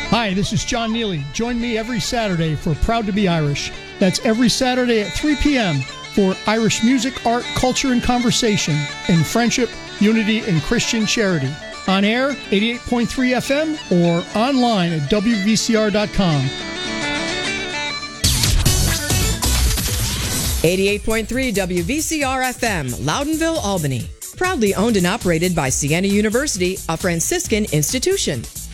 Hi, this is John Neely. Join me every Saturday for Proud to be Irish. That's every Saturday at 3 p.m. for Irish music, art, culture, and conversation in friendship, unity, and Christian charity. On air, 88.3 FM, or online at WVCR.com. 88.3 WVCR FM, Loudonville, Albany. Proudly owned and operated by Siena University, a Franciscan institution.